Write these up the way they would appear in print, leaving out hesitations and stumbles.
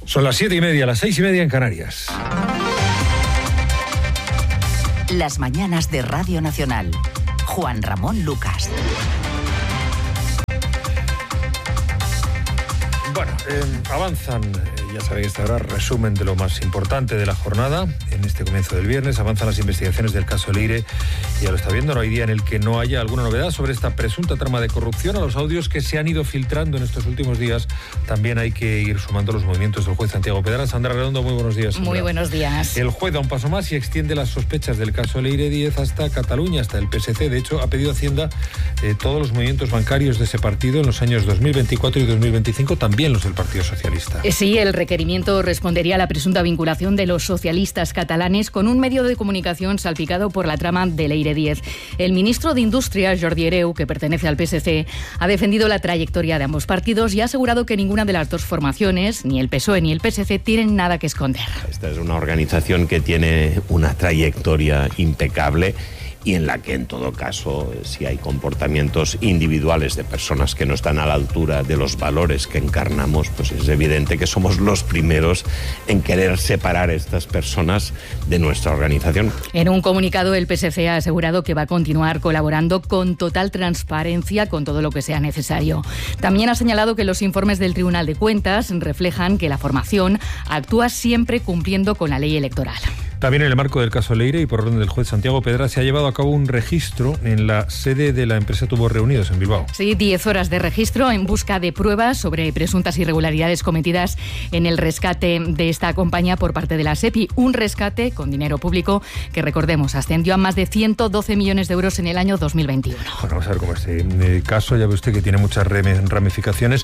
Son las 7:30, las 6:30 en Canarias. Las mañanas de Radio Nacional. Juan Ramón Lucas. Bueno, avanzan, ya sabéis, esta hora resumen de lo más importante de la jornada. En este comienzo del viernes avanzan las investigaciones del caso Leire. Ya lo está viendo, no hay día en el que no haya alguna novedad sobre esta presunta trama de corrupción. A los audios que se han ido filtrando en estos últimos días también hay que ir sumando los movimientos del juez Santiago Pedral. Sandra Redondo, muy buenos días. Sandra. Muy buenos días. El juez da un paso más y extiende las sospechas del caso Leire 10 hasta Cataluña, hasta el PSC. De hecho, ha pedido a Hacienda todos los movimientos bancarios de ese partido en los años 2024 y 2025, también los del Partido Socialista. Sí, el requerimiento respondería a la presunta vinculación de los socialistas catalanes con un medio de comunicación salpicado por la trama de Leire 10. El ministro de Industria, Jordi Hereu, que pertenece al PSC, ha defendido la trayectoria de ambos partidos y ha asegurado que ninguna de las dos formaciones, ni el PSOE ni el PSC, tienen nada que esconder. Esta es una organización que tiene una trayectoria impecable y en la que, en todo caso, si hay comportamientos individuales de personas que no están a la altura de los valores que encarnamos, pues es evidente que somos los primeros en querer separar a estas personas de nuestra organización. En un comunicado, el PSC ha asegurado que va a continuar colaborando con total transparencia con todo lo que sea necesario. También ha señalado que los informes del Tribunal de Cuentas reflejan que la formación actúa siempre cumpliendo con la ley electoral. También en el marco del caso Leire y por orden del juez Santiago Pedral se ha llevado a cabo un registro en la sede de la empresa Tubos Reunidos en Bilbao. Sí, 10 horas de registro en busca de pruebas sobre presuntas irregularidades cometidas en el rescate de esta compañía por parte de la SEPI. Un rescate con dinero público que, recordemos, ascendió a más de 112 millones de euros en el año 2021. Bueno, vamos a ver cómo este caso, ya ve usted que tiene muchas ramificaciones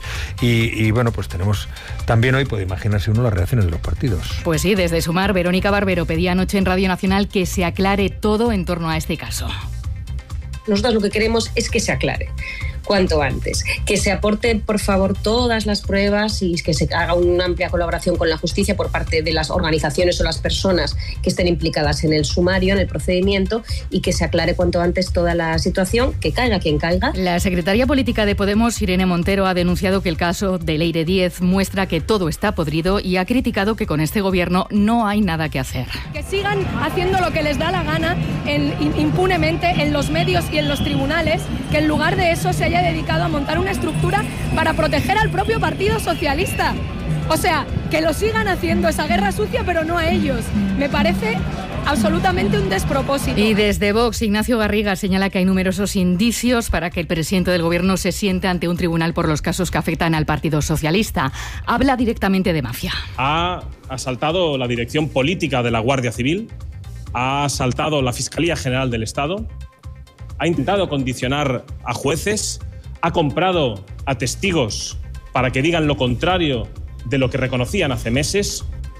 y bueno, pues tenemos también hoy, puede imaginarse uno, las reacciones de los partidos. Pues sí, desde Sumar, Verónica Barbero pedía anoche en Radio Nacional que se aclare todo en torno a este caso. Nosotros lo que queremos es que se aclare cuanto antes, que se aporten, por favor, todas las pruebas y que se haga una amplia colaboración con la justicia por parte de las organizaciones o las personas que estén implicadas en el sumario, en el procedimiento, y que se aclare cuanto antes toda la situación, que caiga quien caiga. La secretaria política de Podemos, Irene Montero, ha denunciado que el caso de Leire 10 muestra que todo está podrido y ha criticado que con este gobierno no hay nada que hacer. Que sigan haciendo lo que les da la gana impunemente en los medios y en los tribunales, que en lugar de eso se haya dedicado a montar una estructura para proteger al propio Partido Socialista. O sea, que lo sigan haciendo esa guerra sucia, pero no a ellos. Me parece absolutamente un despropósito. Y desde Vox, Ignacio Garriga señala que hay numerosos indicios para que el presidente del gobierno se siente ante un tribunal por los casos que afectan al Partido Socialista. Habla directamente de mafia. Ha asaltado la dirección política de la Guardia Civil, ha asaltado la Fiscalía General del Estado, ha intentado condicionar a jueces, ha comprado a testigos para que digan lo contrario de lo que reconocían hace meses.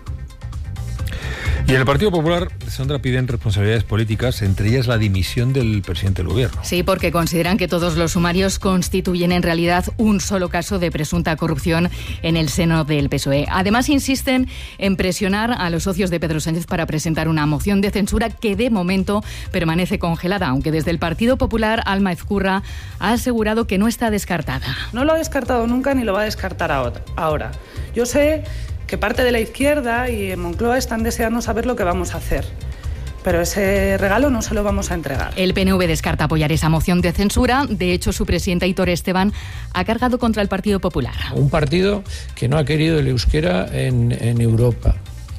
Y en el Partido Popular, Sandra, piden responsabilidades políticas, entre ellas la dimisión del presidente del gobierno. Sí, porque consideran que todos los sumarios constituyen en realidad un solo caso de presunta corrupción en el seno del PSOE. Además, insisten en presionar a los socios de Pedro Sánchez para presentar una moción de censura que de momento permanece congelada, aunque desde el Partido Popular, Alma Ezcurra ha asegurado que no está descartada. No lo ha descartado nunca ni lo va a descartar ahora. Yo sé que parte de la izquierda y en Moncloa están deseando saber lo que vamos a hacer. Pero ese regalo no se lo vamos a entregar. El PNV descarta apoyar esa moción de censura. De hecho, su presidenta Aitor Esteban ha cargado contra el Partido Popular. Un partido que no ha querido el euskera en Europa,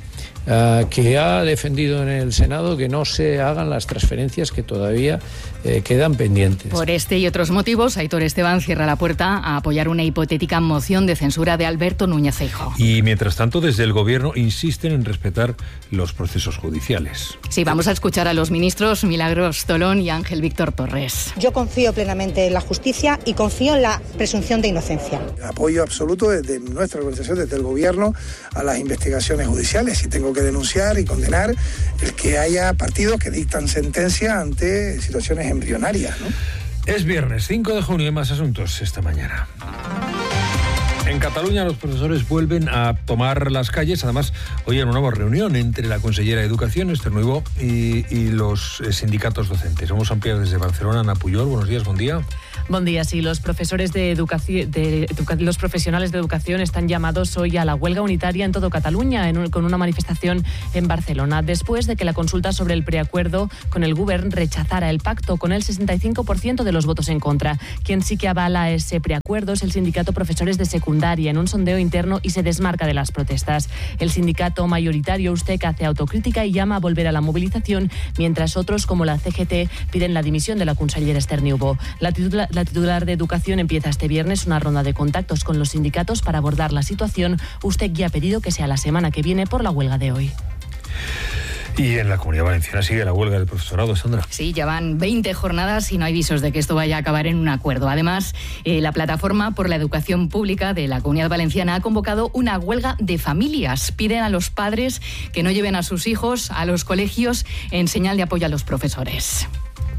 que ha defendido en el Senado que no se hagan las transferencias que todavía quedan pendientes. Por este y otros motivos, Aitor Esteban cierra la puerta a apoyar una hipotética moción de censura de Alberto Núñez Feijóo. Y mientras tanto, desde el gobierno insisten en respetar los procesos judiciales. Sí, vamos a escuchar a los ministros Milagros Tolón y Ángel Víctor Torres. Yo confío plenamente en la justicia y confío en la presunción de inocencia. Apoyo absoluto desde nuestra organización, desde el gobierno, a las investigaciones judiciales. Y tengo que denunciar y condenar el que haya partidos que dictan sentencia ante situaciones embrionarias, ¿no? Es viernes 5 de junio y más asuntos esta mañana. En Cataluña los profesores vuelven a tomar las calles. Además, hoy hay una nueva reunión entre la consellera de Educación, Esther Nuevo, y los sindicatos docentes. Vamos a ampliar desde Barcelona. Ana Puyol, buenos días, buen día. Buen día, sí. Los profesores los profesionales de educación están llamados hoy a la huelga unitaria en todo Cataluña, con una manifestación en Barcelona, después de que la consulta sobre el preacuerdo con el Govern rechazara el pacto con el 65% de los votos en contra. Quien sí que avala ese preacuerdo es el sindicato Profesores de Secundaria, en un sondeo interno, y se desmarca de las protestas. El sindicato mayoritario USTEC hace autocrítica y llama a volver a la movilización, mientras otros, como la CGT, piden la dimisión de la consellera Esther Niubó. La titular de Educación empieza este viernes una ronda de contactos con los sindicatos para abordar la situación. USTEC ya ha pedido que sea la semana que viene por la huelga de hoy. Y en la Comunidad Valenciana sigue la huelga del profesorado, Sandra. Sí, ya van 20 jornadas y no hay visos de que esto vaya a acabar en un acuerdo. Además, la Plataforma por la Educación Pública de la Comunidad Valenciana ha convocado una huelga de familias. Piden a los padres que no lleven a sus hijos a los colegios en señal de apoyo a los profesores.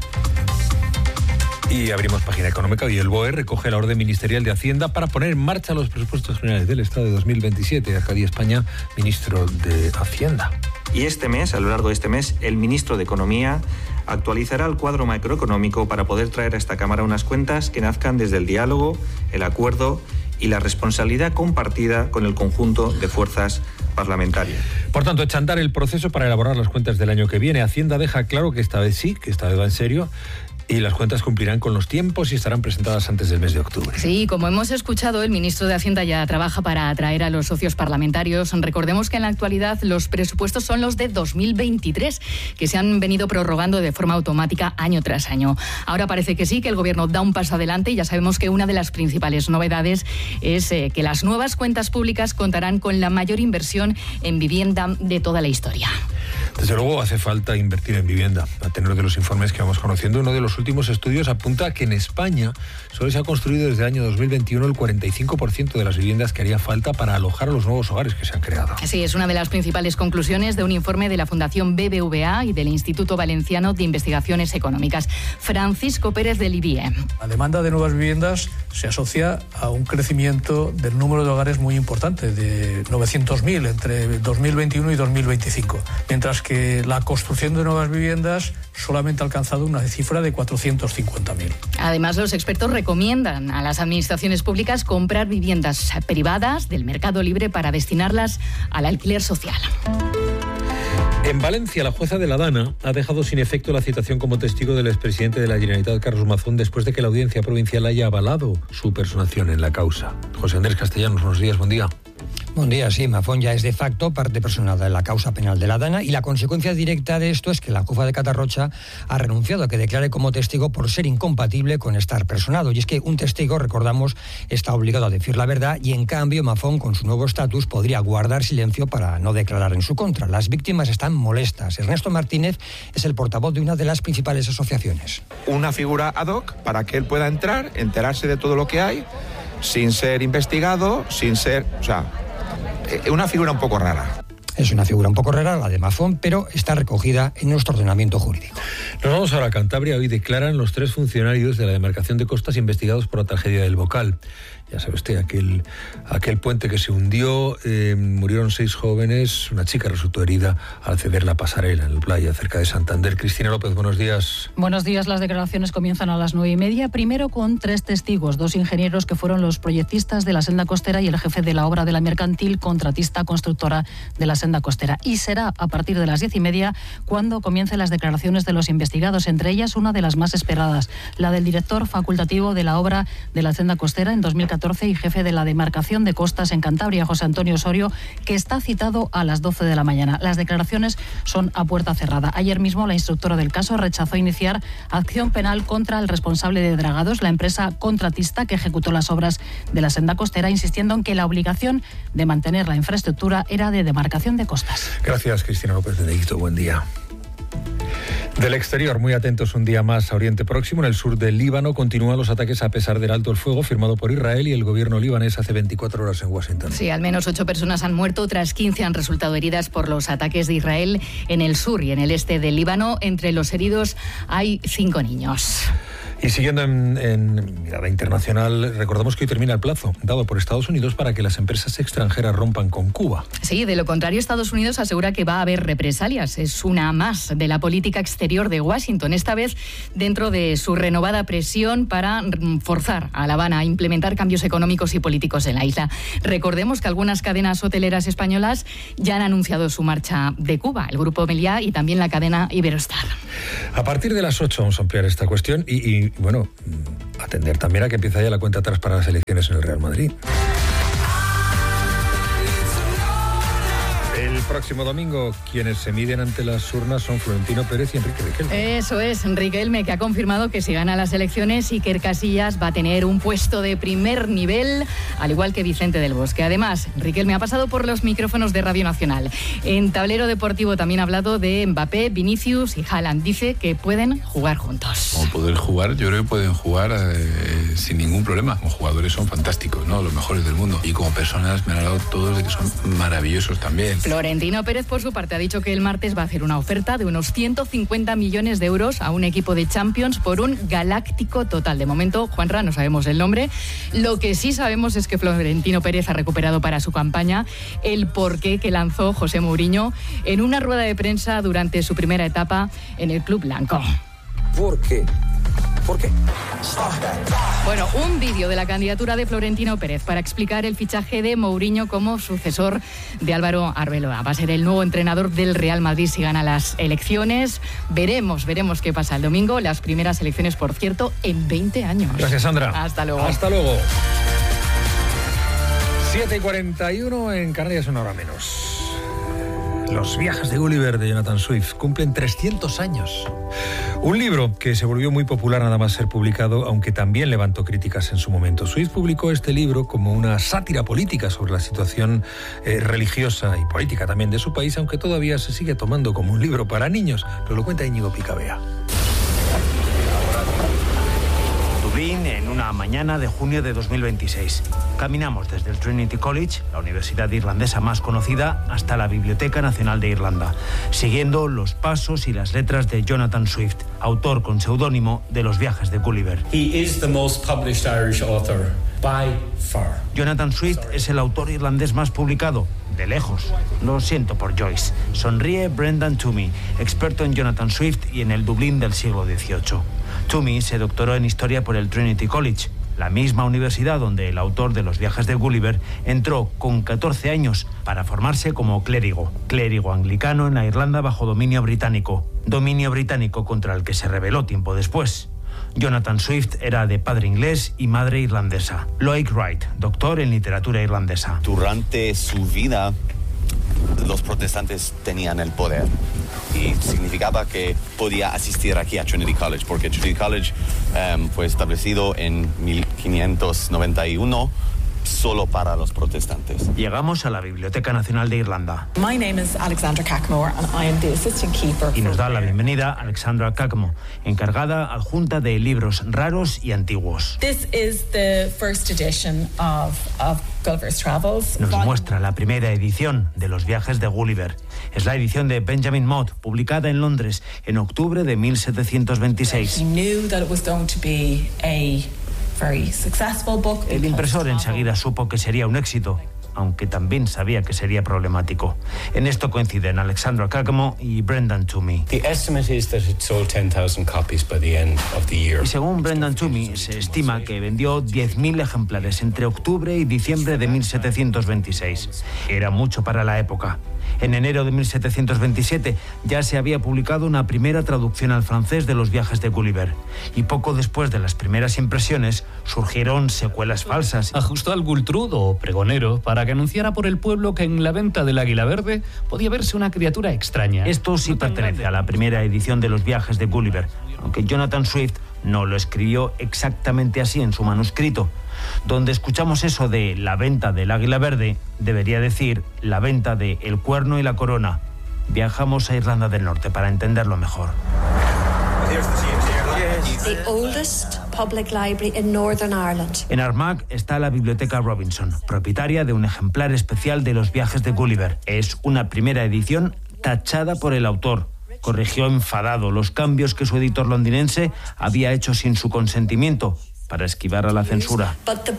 Y abrimos página económica y el BOE recoge la orden ministerial de Hacienda para poner en marcha los presupuestos generales del Estado de 2027. Arcadio España, ministro de Hacienda. Y este mes, a lo largo de este mes, el ministro de Economía actualizará el cuadro macroeconómico para poder traer a esta Cámara unas cuentas que nazcan desde el diálogo, el acuerdo y la responsabilidad compartida con el conjunto de fuerzas parlamentarias. Por tanto, echa a andar el proceso para elaborar las cuentas del año que viene. Hacienda deja claro que esta vez sí, que esta vez va en serio, y las cuentas cumplirán con los tiempos y estarán presentadas antes del mes de octubre. Sí, como hemos escuchado, el ministro de Hacienda ya trabaja para atraer a los socios parlamentarios. Recordemos que en la actualidad los presupuestos son los de 2023, que se han venido prorrogando de forma automática año tras año. Ahora parece que sí, que el Gobierno da un paso adelante, y ya sabemos que una de las principales novedades es que las nuevas cuentas públicas contarán con la mayor inversión en vivienda de toda la historia. Desde luego hace falta invertir en vivienda. A tenor de los informes que vamos conociendo, uno de los últimos estudios apunta que en España solo se ha construido desde el año 2021 el 45% de las viviendas que haría falta para alojar a los nuevos hogares que se han creado. Sí, es una de las principales conclusiones de un informe de la Fundación BBVA y del Instituto Valenciano de Investigaciones Económicas. Francisco Pérez del IBIE. La demanda de nuevas viviendas se asocia a un crecimiento del número de hogares muy importante, de 900.000 entre 2021 y 2025, mientras que la construcción de nuevas viviendas solamente ha alcanzado una cifra de 450.000. Además, los expertos recomiendan a las administraciones públicas comprar viviendas privadas del mercado libre para destinarlas al alquiler social. En Valencia, la jueza de la Dana ha dejado sin efecto la citación como testigo del expresidente de la Generalitat, Carlos Mazón, después de que la Audiencia Provincial haya avalado su personación en la causa. José Andrés Castellanos, buenos días, buen día. Buen día, sí, Mazón ya es de facto parte personal de la causa penal de la Dana, y la consecuencia directa de esto es que la jueza de Catarrocha ha renunciado a que declare como testigo por ser incompatible con estar personado. Y es que un testigo, recordamos, está obligado a decir la verdad, y en cambio Mazón, con su nuevo estatus, podría guardar silencio para no declarar en su contra. Las víctimas están molestas. Ernesto Martínez es el portavoz de una de las principales asociaciones. Una figura ad hoc para que él pueda entrar, enterarse de todo lo que hay, sin ser investigado, sin ser... O sea, una figura un poco rara. Es una figura un poco rara, la de Mazón, pero está recogida en nuestro ordenamiento jurídico. Nos vamos ahora a Cantabria. Hoy declaran los 3 funcionarios de la demarcación de Costas investigados por la tragedia del Bocal. Ya sabe usted, aquel puente que se hundió, murieron 6 jóvenes, una chica resultó herida al ceder la pasarela en la playa cerca de Santander. Cristina López, buenos días. Buenos días, las declaraciones comienzan a las 9:30, primero con 3 testigos, 2 ingenieros que fueron los proyectistas de la senda costera y el jefe de la obra de la mercantil contratista constructora de la senda costera. Y será a partir de las 10:30 cuando comiencen las declaraciones de los investigados, entre ellas una de las más esperadas, la del director facultativo de la obra de la senda costera en 2014 y jefe de la demarcación de Costas en Cantabria, José Antonio Osorio, que está citado a las 12 de la mañana. Las declaraciones son a puerta cerrada. Ayer mismo la instructora del caso rechazó iniciar acción penal contra el responsable de Dragados, la empresa contratista que ejecutó las obras de la senda costera, insistiendo en que la obligación de mantener la infraestructura era de demarcación de Costas. Gracias, Cristina López de Neguito. Buen día. Del exterior, muy atentos un día más a Oriente Próximo. En el sur del Líbano continúan los ataques a pesar del alto el fuego firmado por Israel y el gobierno libanés hace 24 horas en Washington. Sí, al menos 8 personas han muerto, otras 15 han resultado heridas por los ataques de Israel en el sur y en el este del Líbano. Entre los heridos hay 5 niños. Y siguiendo en mirada internacional, recordamos que hoy termina el plazo dado por Estados Unidos para que las empresas extranjeras rompan con Cuba. Sí, de lo contrario, Estados Unidos asegura que va a haber represalias. Es una más de la política exterior de Washington, esta vez dentro de su renovada presión para forzar a La Habana a implementar cambios económicos y políticos en la isla. Recordemos que algunas cadenas hoteleras españolas ya han anunciado su marcha de Cuba, el Grupo Meliá y también la cadena Iberostar. A partir de las 8 vamos a ampliar esta cuestión y bueno, atender también a que empieza ya la cuenta atrás para las elecciones en el Real Madrid. El próximo domingo, quienes se miden ante las urnas son Florentino Pérez y Enrique Riquelme. Eso es, Riquelme, que ha confirmado que si gana las elecciones, Iker Casillas va a tener un puesto de primer nivel, al igual que Vicente del Bosque. Además, Riquelme ha pasado por los micrófonos de Radio Nacional. En Tablero Deportivo también ha hablado de Mbappé, Vinicius y Haaland. Dice que pueden jugar juntos. Como poder jugar, yo creo que pueden jugar sin ningún problema. Como jugadores son fantásticos, ¿no? Los mejores del mundo. Y como personas me han hablado todos de que son maravillosos también. Florentino Pérez, por su parte, ha dicho que el martes va a hacer una oferta de unos 150 millones de euros a un equipo de Champions por un galáctico total. De momento, Juanra, no sabemos el nombre. Lo que sí sabemos es que Florentino Pérez ha recuperado para su campaña el porqué que lanzó José Mourinho en una rueda de prensa durante su primera etapa en el Club Blanco. ¿Por qué? ¿Por qué? Bueno, un vídeo de la candidatura de Florentino Pérez para explicar el fichaje de Mourinho como sucesor de Álvaro Arbeloa. Va a ser el nuevo entrenador del Real Madrid si gana las elecciones. Veremos qué pasa el domingo. Las primeras elecciones, por cierto, en 20 años. Gracias, Sandra. Hasta luego. Hasta luego. 7:41 en Canarias, una hora menos. Los viajes de Gulliver de Jonathan Swift cumplen 300 años. Un libro que se volvió muy popular nada más ser publicado, aunque también levantó críticas en su momento. Swift publicó este libro como una sátira política sobre la situación religiosa y política también de su país, aunque todavía se sigue tomando como un libro para niños. Nos lo cuenta Íñigo Picabea. En una mañana de junio de 2026. Caminamos desde el Trinity College, la universidad irlandesa más conocida, hasta la Biblioteca Nacional de Irlanda, siguiendo los pasos y las letras de Jonathan Swift, autor con seudónimo de Los viajes de Gulliver. He is the most published Irish author by far. Jonathan Swift es el autor irlandés más publicado, de lejos. Lo siento por Joyce. Sonríe Brendan Toomey, experto en Jonathan Swift y en el Dublín del siglo XVIII. Toomey se doctoró en Historia por el Trinity College, la misma universidad donde el autor de Los viajes de Gulliver entró con 14 años para formarse como clérigo anglicano en la Irlanda bajo dominio británico contra el que se rebeló tiempo después. Jonathan Swift era de padre inglés y madre irlandesa. Loic Wright, doctor en literatura irlandesa. Durante su vida, los protestantes tenían el poder y significaba que podía asistir aquí a Trinity College, porque Trinity College fue establecido en 1591 solo para los protestantes. Llegamos a la Biblioteca Nacional de Irlanda. My name is Alexandra Cackmore and I am the assistant keeper. Y nos da la bienvenida Alexandra Cackmore, encargada adjunta de libros raros y antiguos. This is the first edition of Gulliver's Travels. Nos muestra la primera edición de Los viajes de Gulliver. Es la edición de Benjamin Mott, publicada en Londres en octubre de 1726. He knew that it was going to be a very successful book. El impresor enseguida supo que sería un éxito, aunque también sabía que sería problemático. En esto coinciden Alexandra Cackmore y Brendan Toomey. The estimate is that it sold 10,000 copies by the end of the year. Y según Brendan Toomey, se estima que vendió 10.000 ejemplares entre octubre y diciembre de 1726. Era mucho para la época. En enero de 1727 ya se había publicado una primera traducción al francés de Los viajes de Gulliver. Y poco después de las primeras impresiones surgieron secuelas falsas. Ajustó al Gultrud o pregonero para que anunciara por el pueblo que en la venta del Águila Verde podía verse una criatura extraña. Esto sí pertenece a la primera edición de Los viajes de Gulliver, aunque Jonathan Swift no lo escribió exactamente así en su manuscrito. Donde escuchamos eso de la venta del Águila Verde, debería decir la venta de El cuerno y la corona. Viajamos a Irlanda del Norte para entenderlo mejor. The oldest public library in Northern Ireland. En Armagh está la Biblioteca Robinson, propietaria de un ejemplar especial de Los viajes de Gulliver. Es una primera edición tachada por el autor, corrigió enfadado los cambios que su editor londinense había hecho sin su consentimiento para esquivar a la censura.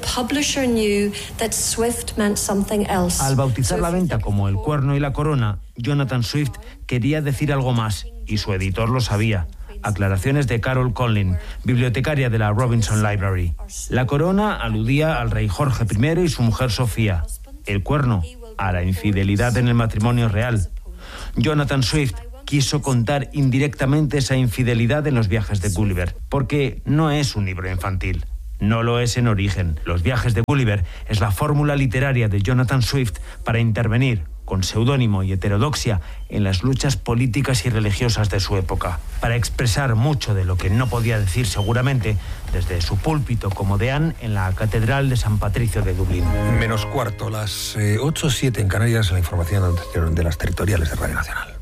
Al bautizar la venta como El Cuerno y la Corona, Jonathan Swift quería decir algo más y su editor lo sabía. Aclaraciones de Carol Conlin, bibliotecaria de la Robinson Library. La corona aludía al rey Jorge I y su mujer Sofía. El cuerno, a la infidelidad en el matrimonio real. Jonathan Swift quiso contar indirectamente esa infidelidad en Los viajes de Gulliver, porque no es un libro infantil. No lo es en origen. Los viajes de Gulliver es la fórmula literaria de Jonathan Swift para intervenir, con seudónimo y heterodoxia, en las luchas políticas y religiosas de su época, para expresar mucho de lo que no podía decir seguramente desde su púlpito como deán en la Catedral de San Patricio de Dublín. Menos cuarto, las 8:07 en Canarias, la información de las territoriales de Radio Nacional.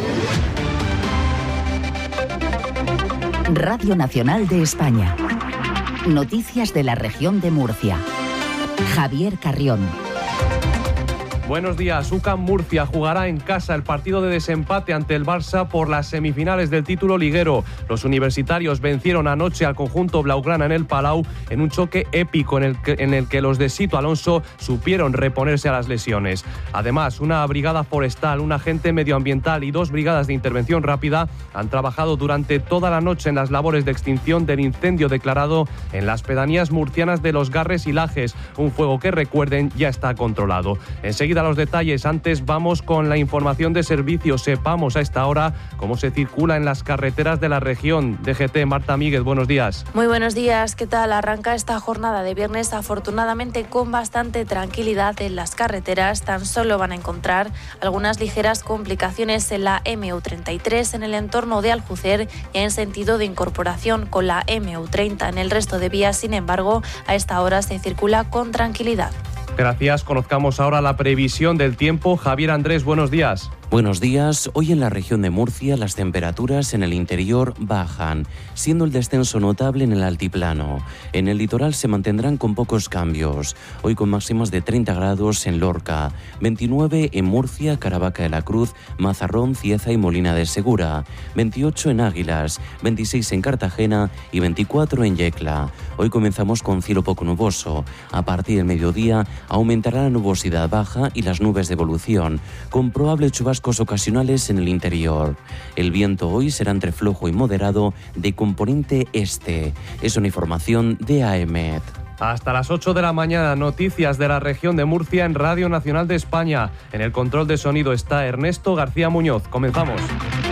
Radio Nacional de España. Noticias de la región de Murcia. Javier Carrión. Buenos días. UCAM Murcia jugará en casa el partido de desempate ante el Barça por las semifinales del título liguero. Los universitarios vencieron anoche al conjunto blaugrana en el Palau en un choque épico en el que los de Sito Alonso supieron reponerse a las lesiones. Además, una brigada forestal, un agente medioambiental y 2 brigadas de intervención rápida han trabajado durante toda la noche en las labores de extinción del incendio declarado en las pedanías murcianas de Los Garres y Lajes, un fuego que, recuerden, ya está controlado. Enseguida los detalles. Antes vamos con la información de servicios. Sepamos a esta hora cómo se circula en las carreteras de la región. DGT, Marta Míguez, buenos días. Muy buenos días. ¿Qué tal? Arranca esta jornada de viernes afortunadamente con bastante tranquilidad en las carreteras. Tan solo van a encontrar algunas ligeras complicaciones en la MU33 en el entorno de Aljucer y en sentido de incorporación con la MU30. En el resto de vías, sin embargo, a esta hora se circula con tranquilidad. Gracias. Conozcamos ahora la previsión del tiempo. Javier Andrés, buenos días. Buenos días. Hoy en la región de Murcia las temperaturas en el interior bajan, siendo el descenso notable en el altiplano. En el litoral se mantendrán con pocos cambios. Hoy con máximos de 30 grados en Lorca, 29 en Murcia, Caravaca de la Cruz, Mazarrón, Cieza y Molina de Segura, 28 en Águilas, 26 en Cartagena y 24 en Yecla. Hoy comenzamos con cielo poco nuboso. A partir del mediodía aumentará la nubosidad baja y las nubes de evolución, con probable chubascos ocasionales en el interior. El viento hoy será entre flojo y moderado de componente este. Es una información de AEMET. Hasta las 8 de la mañana, noticias de la región de Murcia en Radio Nacional de España. En el control de sonido está Ernesto García Muñoz. Comenzamos.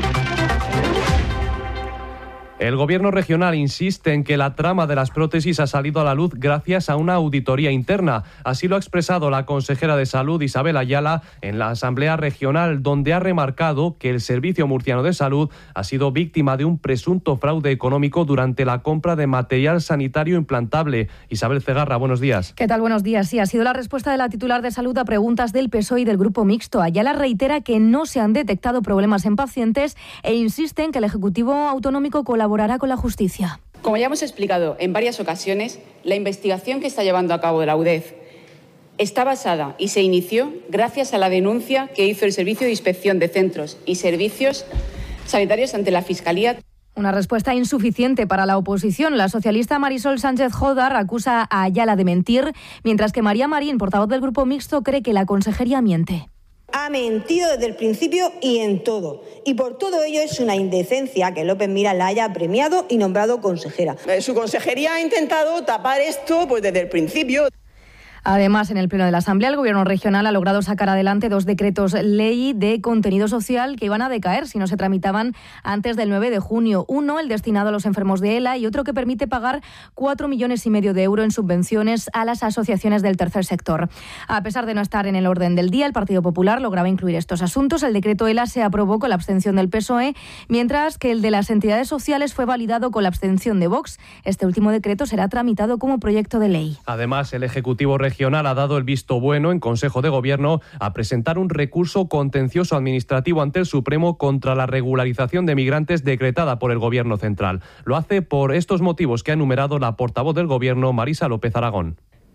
El gobierno regional insiste en que la trama de las prótesis ha salido a la luz gracias a una auditoría interna. Así lo ha expresado la consejera de Salud, Isabel Ayala, en la Asamblea Regional, donde ha remarcado que el Servicio Murciano de Salud ha sido víctima de un presunto fraude económico durante la compra de material sanitario implantable. Isabel Cegarra, buenos días. ¿Qué tal? Buenos días. Sí, ha sido la respuesta de la titular de Salud a preguntas del PSOE y del Grupo Mixto. Ayala reitera que no se han detectado problemas en pacientes e insiste en que el Ejecutivo Autonómico colaborará con la justicia. Como ya hemos explicado en varias ocasiones, la investigación que está llevando a cabo la UDEF está basada y se inició gracias a la denuncia que hizo el Servicio de Inspección de Centros y Servicios Sanitarios ante la Fiscalía. Una respuesta insuficiente para la oposición. La socialista Marisol Sánchez Jodar acusa a Ayala de mentir, mientras que María Marín, portavoz del Grupo Mixto, cree que la consejería miente. Ha mentido desde el principio y en todo. Y por todo ello es una indecencia que López Miras la haya premiado y nombrado consejera. Su consejería ha intentado tapar esto pues desde el principio. Además, en el Pleno de la Asamblea, el Gobierno regional ha logrado sacar adelante 2 decretos ley de contenido social que iban a decaer si no se tramitaban antes del 9 de junio. Uno, el destinado a los enfermos de ELA, y otro que permite pagar 4,5 millones de euros en subvenciones a las asociaciones del tercer sector. A pesar de no estar en el orden del día, el Partido Popular lograba incluir estos asuntos. El decreto ELA se aprobó con la abstención del PSOE, mientras que el de las entidades sociales fue validado con la abstención de Vox. Este último decreto será tramitado como proyecto de ley. Además, el Ejecutivo regional ha dado el visto bueno en Consejo de Gobierno a presentar un recurso contencioso administrativo ante el Supremo contra la regularización de migrantes decretada por el Gobierno central. Lo hace por estos motivos que ha enumerado la portavoz del Gobierno, Marisa López Aragón.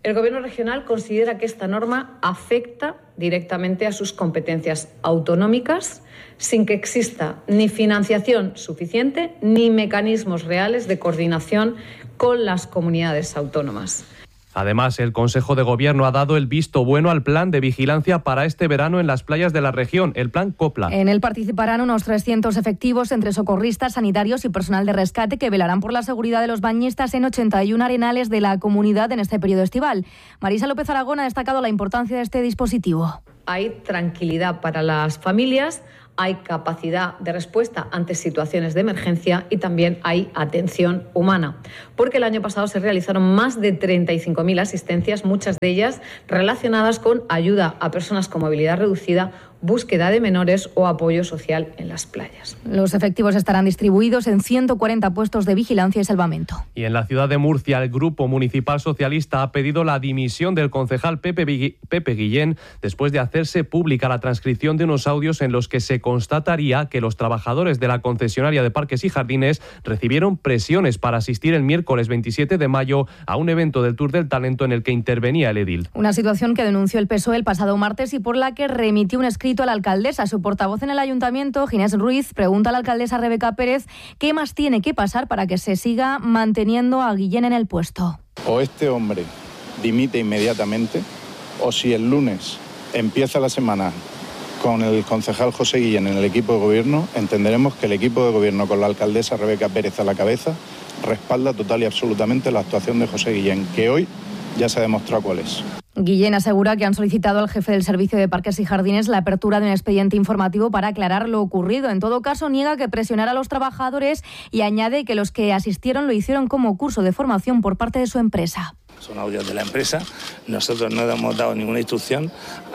El Gobierno regional considera que esta norma afecta directamente a sus competencias autonómicas sin que exista ni financiación suficiente ni mecanismos reales de coordinación con las comunidades autónomas. Además, el Consejo de Gobierno ha dado el visto bueno al plan de vigilancia para este verano en las playas de la región, el plan COPLA. En él participarán unos 300 efectivos entre socorristas, sanitarios y personal de rescate que velarán por la seguridad de los bañistas en 81 arenales de la comunidad en este periodo estival. Marisa López Aragón ha destacado la importancia de este dispositivo. Hay tranquilidad para las familias, hay capacidad de respuesta ante situaciones de emergencia y también hay atención humana. Porque el año pasado se realizaron más de 35.000 asistencias, muchas de ellas relacionadas con ayuda a personas con movilidad reducida, búsqueda de menores o apoyo social en las playas. Los efectivos estarán distribuidos en 140 puestos de vigilancia y salvamento. Y en la ciudad de Murcia, el Grupo Municipal Socialista ha pedido la dimisión del concejal Pepe Guillén después de hacerse pública la transcripción de unos audios en los que se constataría que los trabajadores de la concesionaria de Parques y Jardines recibieron presiones para asistir el miércoles 27 de mayo a un evento del Tour del Talento en el que intervenía el edil. Una situación que denunció el PSOE el pasado martes y por la que remitió un escrito a la alcaldesa. Su portavoz en el ayuntamiento, Ginés Ruiz, pregunta a la alcaldesa Rebeca Pérez qué más tiene que pasar para que se siga manteniendo a Guillén en el puesto. O este hombre dimite inmediatamente, o si el lunes empieza la semana con el concejal José Guillén en el equipo de gobierno, entenderemos que el equipo de gobierno con la alcaldesa Rebeca Pérez a la cabeza respalda total y absolutamente la actuación de José Guillén, que hoy ya se ha demostrado cuál es. Guillén asegura que han solicitado al jefe del Servicio de Parques y Jardines la apertura de un expediente informativo para aclarar lo ocurrido. En todo caso, niega que presionara a los trabajadores y añade que los que asistieron lo hicieron como curso de formación por parte de su empresa. Son audios de la empresa, nosotros no hemos dado ninguna instrucción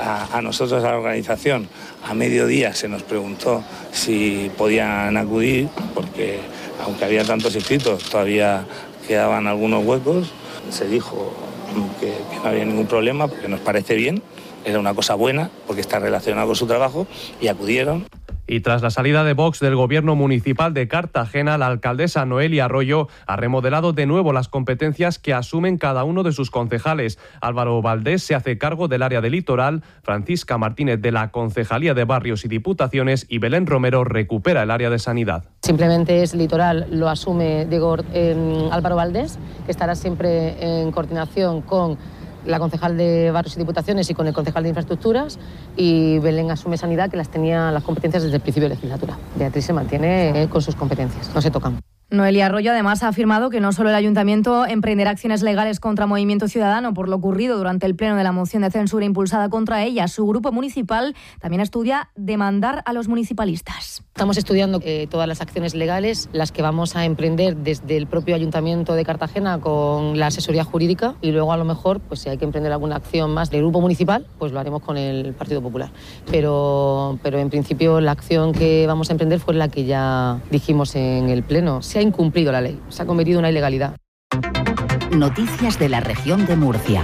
a nosotros, a la organización. A mediodía se nos preguntó si podían acudir, porque aunque había tantos inscritos, todavía quedaban algunos huecos. Se dijo que no había ningún problema, porque nos parece bien, era una cosa buena, porque está relacionado con su trabajo, y acudieron. Y tras la salida de Vox del Gobierno Municipal de Cartagena, la alcaldesa Noelia Arroyo ha remodelado de nuevo las competencias que asumen cada uno de sus concejales. Álvaro Valdés se hace cargo del área de litoral, Francisca Martínez de la Concejalía de Barrios y Diputaciones y Belén Romero recupera el área de sanidad. Simplemente es litoral, lo asume Álvaro Valdés, que estará siempre en coordinación con la concejal de Barrios y Diputaciones y con el concejal de Infraestructuras, y Belén asume sanidad, que las tenía las competencias desde el principio de legislatura. Beatriz se mantiene con sus competencias, no se tocan. Noelia Arroyo además ha afirmado que no solo el Ayuntamiento emprenderá acciones legales contra Movimiento Ciudadano por lo ocurrido durante el pleno de la moción de censura impulsada contra ella. Su grupo municipal también estudia demandar a los municipalistas. Estamos estudiando todas las acciones legales, las que vamos a emprender desde el propio Ayuntamiento de Cartagena con la asesoría jurídica, y luego a lo mejor, pues si hay que emprender alguna acción más del grupo municipal, pues lo haremos con el Partido Popular. Pero en principio la acción que vamos a emprender fue la que ya dijimos en el pleno. Se ha incumplido la ley, se ha cometido una ilegalidad. Noticias de la región de Murcia.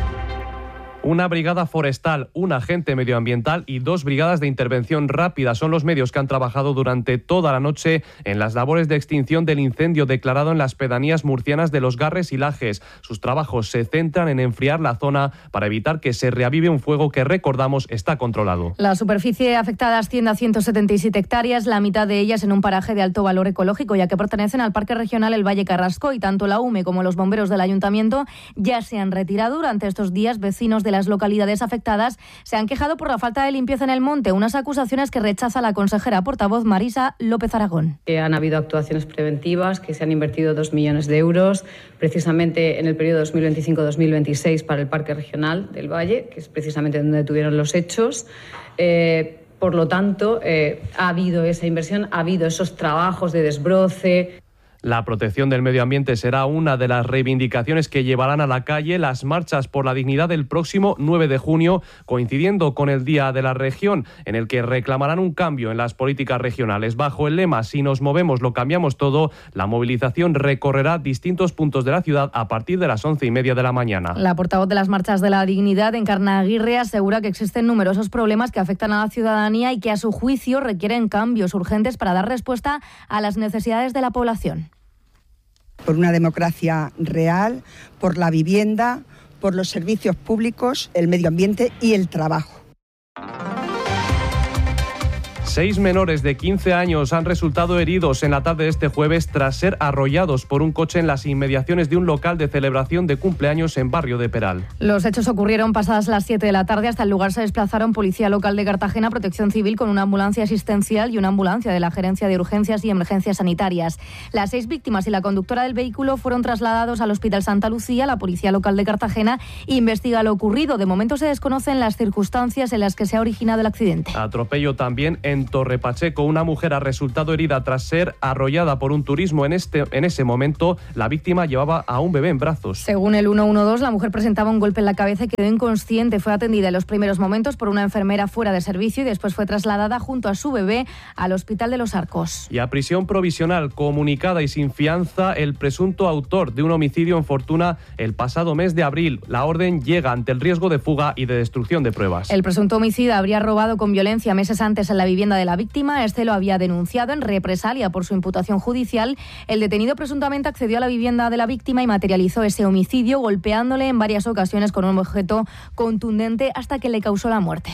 Una brigada forestal, un agente medioambiental y 2 brigadas de intervención rápida son los medios que han trabajado durante toda la noche en las labores de extinción del incendio declarado en las pedanías murcianas de Los Garres y Lajes. Sus trabajos se centran en enfriar la zona para evitar que se reavive un fuego que, recordamos, está controlado. La superficie afectada asciende a 177 hectáreas, la mitad de ellas en un paraje de alto valor ecológico, ya que pertenecen al Parque Regional El Valle Carrasco, y tanto la UME como los bomberos del Ayuntamiento ya se han retirado. Durante estos días, vecinos de las localidades afectadas se han quejado por la falta de limpieza en el monte, unas acusaciones que rechaza la consejera portavoz Marisa López Aragón. Han habido actuaciones preventivas, que se han invertido 2 millones de euros precisamente en el periodo 2025-2026 para el Parque Regional del Valle, que es precisamente donde tuvieron los hechos. Por lo tanto, ha habido esa inversión, ha habido esos trabajos de desbroce. La protección del medio ambiente será una de las reivindicaciones que llevarán a la calle las marchas por la dignidad del próximo 9 de junio, coincidiendo con el Día de la Región, en el que reclamarán un cambio en las políticas regionales. Bajo el lema "Si nos movemos, lo cambiamos todo", la movilización recorrerá distintos puntos de la ciudad a partir de las 11:30 de la mañana. La portavoz de las marchas de la dignidad, Encarna Aguirre, asegura que existen numerosos problemas que afectan a la ciudadanía y que a su juicio requieren cambios urgentes para dar respuesta a las necesidades de la población. Por una democracia real, por la vivienda, por los servicios públicos, el medio ambiente y el trabajo. 6 menores de 15 años han resultado heridos en la tarde de este jueves tras ser arrollados por un coche en las inmediaciones de un local de celebración de cumpleaños en Barrio de Peral. Los hechos ocurrieron pasadas las 7 de la tarde. Hasta el lugar se desplazaron Policía Local de Cartagena, Protección Civil con una ambulancia asistencial y una ambulancia de la Gerencia de Urgencias y Emergencias Sanitarias. Las 6 víctimas y la conductora del vehículo fueron trasladados al Hospital Santa Lucía. La Policía Local de Cartagena investiga lo ocurrido. De momento se desconocen las circunstancias en las que se ha originado el accidente. Atropello también en Torre Pacheco. Una mujer ha resultado herida tras ser arrollada por un turismo. En ese momento, la víctima llevaba a un bebé en brazos. Según el 112, la mujer presentaba un golpe en la cabeza y quedó inconsciente. Fue atendida en los primeros momentos por una enfermera fuera de servicio y después fue trasladada junto a su bebé al Hospital de los Arcos. Y a prisión provisional, comunicada y sin fianza, el presunto autor de un homicidio en Fortuna el pasado mes de abril. La orden llega ante el riesgo de fuga y de destrucción de pruebas. El presunto homicida habría robado con violencia meses antes en la vivienda de la víctima. Este lo había denunciado en represalia por su imputación judicial. El detenido presuntamente accedió a la vivienda de la víctima y materializó ese homicidio golpeándole en varias ocasiones con un objeto contundente hasta que le causó la muerte.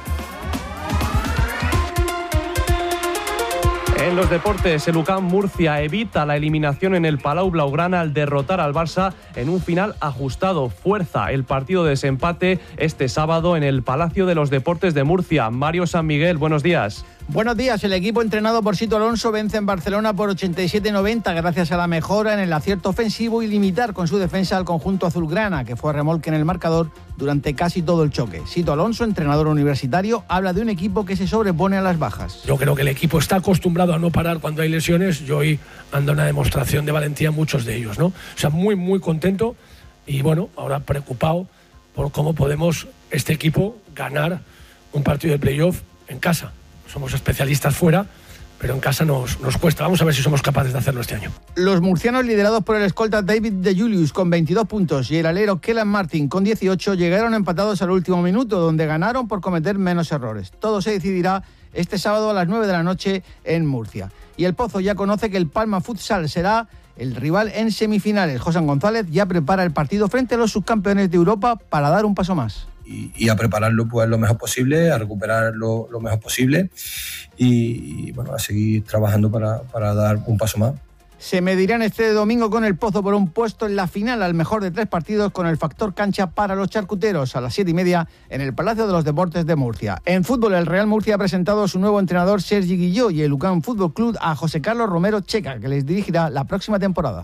En los deportes, el UCAM Murcia evita la eliminación en el Palau Blaugrana al derrotar al Barça en un final ajustado. Fuerza el partido de desempate este sábado en el Palacio de los Deportes de Murcia. Mario San Miguel, buenos días. Buenos días. El equipo entrenado por Sito Alonso vence en Barcelona por 87-90 gracias a la mejora en el acierto ofensivo y limitar con su defensa al conjunto azulgrana, que fue a remolque en el marcador durante casi todo el choque. Sito Alonso, entrenador universitario, habla de un equipo que se sobrepone a las bajas. Yo creo que el equipo está acostumbrado a no parar cuando hay lesiones y hoy han dado una demostración de valentía muchos de ellos, ¿no? O sea, muy, muy contento y bueno, ahora preocupado por cómo podemos este equipo ganar un partido de playoff en casa. Somos especialistas fuera, pero en casa nos cuesta. Vamos a ver si somos capaces de hacerlo este año. Los murcianos, liderados por el escolta David de Julius con 22 puntos y el alero Kellan Martin con 18, llegaron empatados al último minuto, donde ganaron por cometer menos errores. Todo se decidirá este sábado a las 9 de la noche en Murcia. Y el Pozo ya conoce que el Palma Futsal será el rival en semifinales. José González ya prepara el partido frente a los subcampeones de Europa para dar un paso más. Y a prepararlo pues lo mejor posible, a recuperar lo mejor posible y bueno, a seguir trabajando para dar un paso más. Se medirán este domingo con el Pozo por un puesto en la final al mejor de 3 partidos con el factor cancha para los charcuteros a las 7:30 en el Palacio de los Deportes de Murcia. En fútbol, el Real Murcia ha presentado a su nuevo entrenador Sergi Guilló y el UCAM Fútbol Club a José Carlos Romero Checa, que les dirigirá la próxima temporada.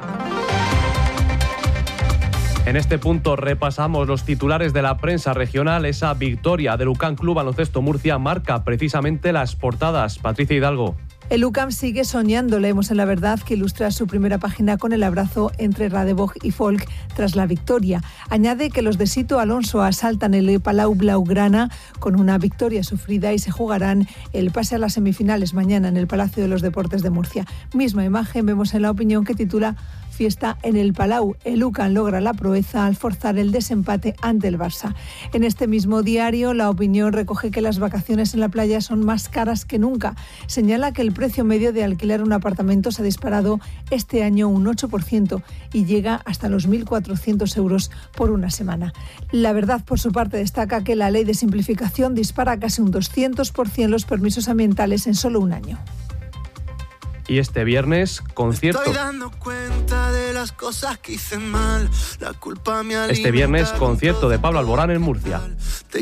En este punto repasamos los titulares de la prensa regional. Esa victoria del UCAM Club Baloncesto Murcia marca precisamente las portadas. Patricia Hidalgo. El UCAM sigue soñando, leemos en La Verdad, que ilustra su primera página con el abrazo entre Radebog y Folk tras la victoria. Añade que los de Sito Alonso asaltan el Palau Blaugrana con una victoria sufrida y se jugarán el pase a las semifinales mañana en el Palacio de los Deportes de Murcia. Misma imagen vemos en La Opinión, que titula Fiesta en el Palau. El UCAM logra la proeza al forzar el desempate ante el Barça. En este mismo diario, La Opinión recoge que las vacaciones en la playa son más caras que nunca. Señala que el precio medio de alquilar un apartamento se ha disparado este año un 8% y llega hasta los 1.400 euros por una semana. La Verdad, por su parte, destaca que la ley de simplificación dispara casi un 200% los permisos ambientales en solo un año. Y este viernes, concierto. Este viernes, concierto de Pablo Alborán en Murcia.